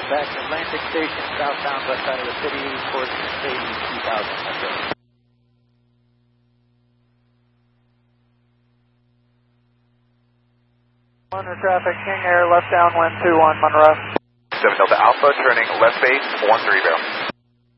back to Atlantic Station, southbound west side of the city, course 80,000. That's it. Monroe traffic, King Air, left downwind 21, Monroe. 7 Delta Alpha, turning left base, 130.